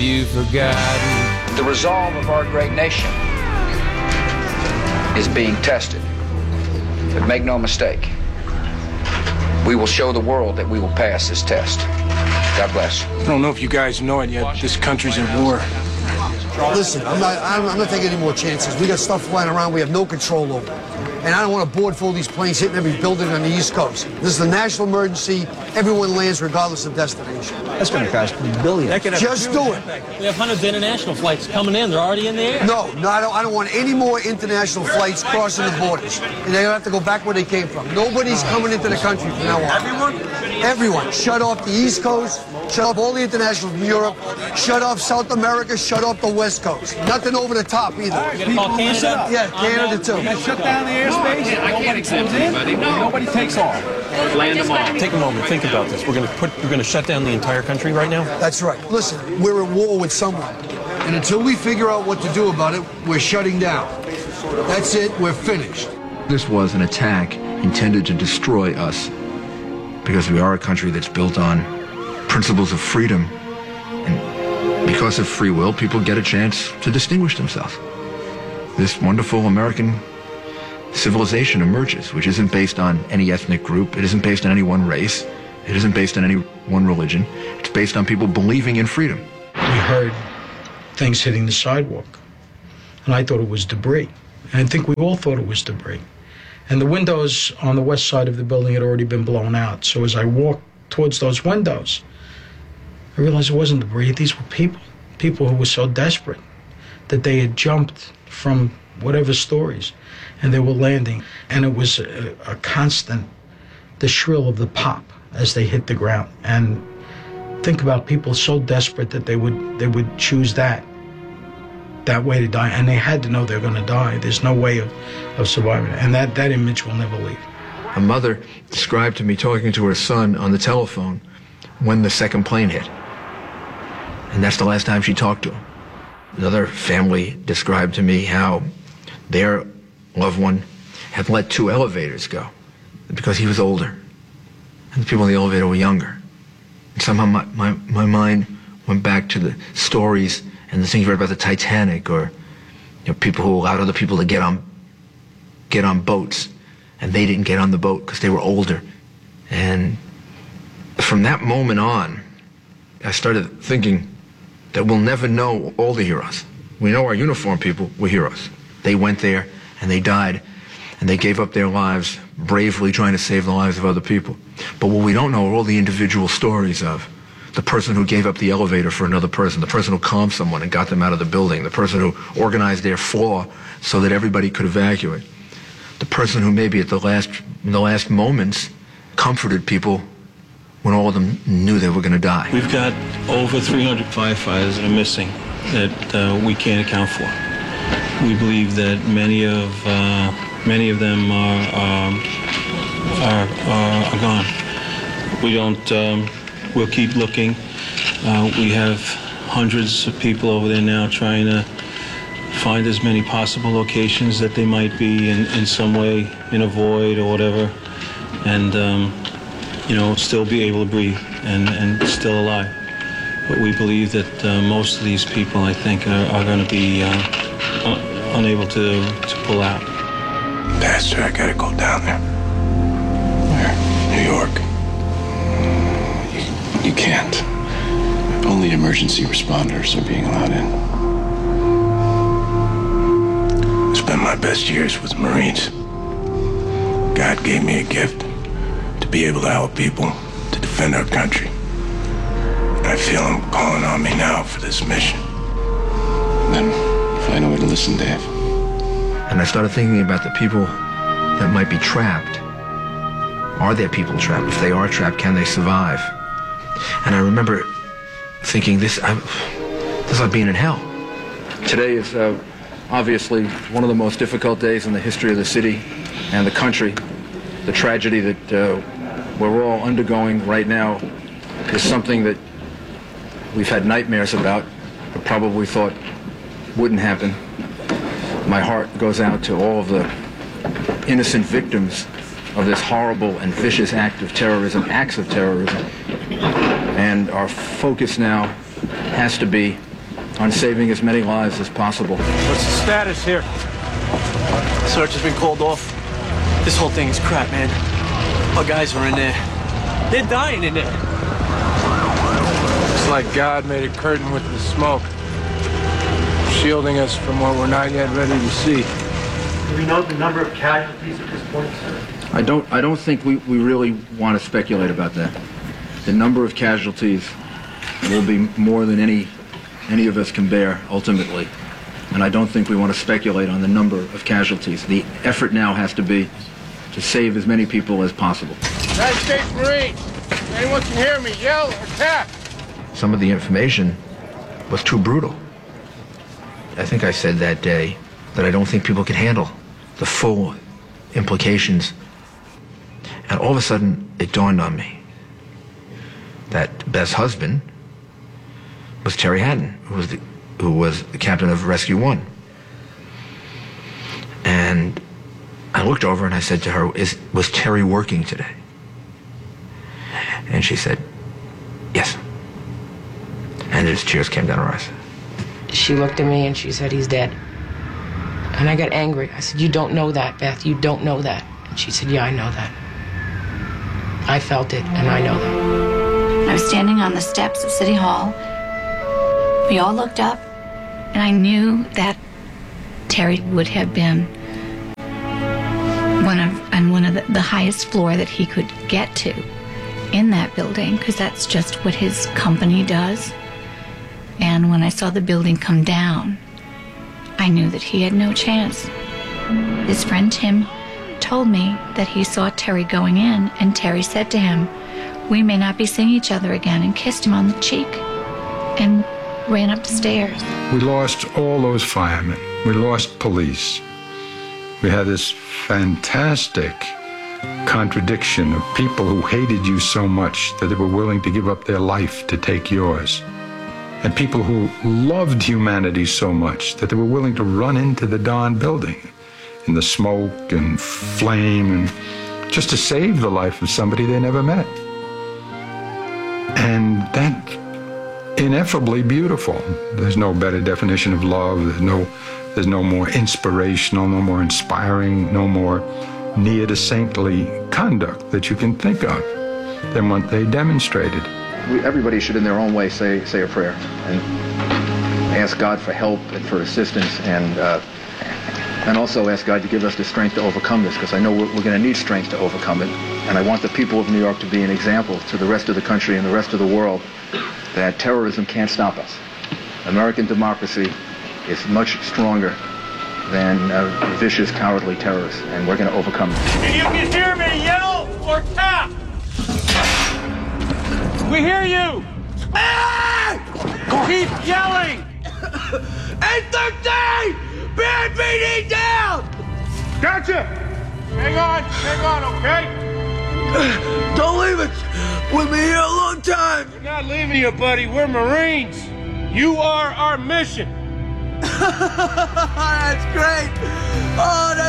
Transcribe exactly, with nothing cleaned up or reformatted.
you forgotten? The resolve of our great nation is being tested. But make no mistake, we will show the world that we will pass this test. God bless. I don't know if you guys know it yet, this country's at war. Listen, I'm not, I'm, I'm not taking any more chances. We got stuff flying around we have no control over. And I don't want a board full of these planes hitting every building on the East Coast. This is a national emergency. Everyone lands regardless of destination. That's going to cost billions. Just do it. We have hundreds of international flights coming in. They're already in the air. No, no, I don't, I don't want any more international flights crossing the borders. And they're going to have to go back where they came from. Nobody's coming into the country from now on. Everyone? Everyone. Shut off the East Coast. Shut off all the internationals from Europe. Shut off South America. Shut off the West Coast. Nothing over the top either. We're going to call Canada? Yeah, Canada too. And shut down the airspace. I can't accept anybody. No. Nobody takes off. Land them all. Take a moment. Think about this. We're going to put. We're going to shut down the entire country right now. That's right. Listen, we're at war with someone. And until we figure out what to do about it, we're shutting down. That's it. We're finished. This was an attack intended to destroy us because we are a country that's built on principles of freedom. And because of free will, people get a chance to distinguish themselves. This wonderful American civilization emerges, which isn't based on any ethnic group. It isn't based on any one race. It isn't based on any one religion. It's based on people believing in freedom. We heard things hitting the sidewalk, and I thought it was debris. And I think we all thought it was debris. And the windows on the west side of the building had already been blown out. So as I walked towards those windows, I realized it wasn't debris. These were people, people who were so desperate that they had jumped from whatever stories, and they were landing. And it was a, a constant, the shrill of the pop as they hit the ground. And think about people so desperate that they would they would choose that, that way to die. And they had to know they're going to die. There's no way of, of surviving. And that, that image will never leave. A mother described to me talking to her son on the telephone when the second plane hit. And that's the last time she talked to him. Another family described to me how their loved one had let two elevators go because he was older and the people in the elevator were younger. And somehow my, my, my mind went back to the stories and the things you read about the Titanic, or you know, people who allowed other people to get on get on boats and they didn't get on the boat because they were older. And from that moment on, I started thinking that we'll never know all the heroes. We know our uniformed people were heroes. They went there and they died and they gave up their lives bravely trying to save the lives of other people. But what we don't know are all the individual stories of the person who gave up the elevator for another person, the person who calmed someone and got them out of the building, the person who organized their floor so that everybody could evacuate, the person who maybe at the last, in the last moments comforted people when all of them knew they were going to die. We've got over three hundred firefighters that are missing that uh, we can't account for. We believe that many of uh, many of them are um, are, are, are gone. We don't. Um, we'll keep looking. Uh, we have hundreds of people over there now trying to find as many possible locations that they might be in, in some way in a void or whatever, and um, you know, still be able to breathe and, and still alive. But we believe that uh, most of these people, I think, are, are going to be uh, un unable to, to pull out. Pastor, I gotta go down there. Where? New York. You, you can't. Only emergency responders are being allowed in. I spent my best years with the Marines. God gave me a gift to be able to help people to defend our country. And I feel him calling on me now for this mission. Then find a way to listen, Dave. And I started thinking about the people that might be trapped. Are there people trapped? If they are trapped, can they survive? And I remember thinking, this, I, this is like being in hell. Today is uh, obviously one of the most difficult days in the history of the city and the country. The tragedy that uh, we're all undergoing right now is something that we've had nightmares about, but probably thought wouldn't happen. My heart goes out to all of the innocent victims of this horrible and vicious act of terrorism, acts of terrorism. And our focus now has to be on saving as many lives as possible. What's the status here? Search has been called off. This whole thing is crap, man. Our guys are in there. They're dying in there. It's like God made a curtain with the smoke, shielding us from what we're not yet ready to see. Do we know the number of casualties at this point, sir? I don't, I don't think we, we really want to speculate about that. The number of casualties will be more than any, any of us can bear, ultimately. And I don't think we want to speculate on the number of casualties. The effort now has to be to save as many people as possible. United States Marines, if anyone can hear me, yell or tap. Some of the information was too brutal. I think I said that day that I don't think people can handle the full implications. And all of a sudden, it dawned on me that Beth's husband was Terry Hatton, who was the, who was the captain of Rescue One. And I looked over and I said to her, Is, was Terry working today? And she said, yes. And his tears came down her eyes. She looked at me and she said, he's dead. And I got angry. I said, you don't know that, Beth. You don't know that. And she said, yeah, I know that. I felt it, and I know that. I was standing on the steps of City Hall. We all looked up, and I knew that Terry would have been one of on one of the, the highest floor that he could get to in that building, because that's just what his company does. And when I saw the building come down, I knew that he had no chance. His friend Tim told me that he saw Terry going in, and Terry said to him, we may not be seeing each other again, and kissed him on the cheek and ran up the stairs. We lost all those firemen. We lost police. We had this fantastic contradiction of people who hated you so much that they were willing to give up their life to take yours. And people who loved humanity so much that they were willing to run into the darn building in the smoke and flame and just to save the life of somebody they never met. And that ineffably beautiful. There's no better definition of love. There's no, there's no more inspirational, no more inspiring, no more near to saintly conduct that you can think of than what they demonstrated. We, everybody should in their own way say, say a prayer and ask God for help and for assistance, and uh, and also ask God to give us the strength to overcome this, because I know we're, we're going to need strength to overcome it. And I want the people of New York to be an example to the rest of the country and the rest of the world that terrorism can't stop us. American democracy is much stronger than uh, vicious, cowardly terrorists, and we're going to overcome it. If you can hear me, yell or tap. We hear you. Keep yelling. eight thirteen! Band meeting down! Gotcha! Hang on, hang on, okay? Don't leave it. We'll be here a long time. We're not leaving you, buddy. We're Marines. You are our mission. That's great. Oh, that's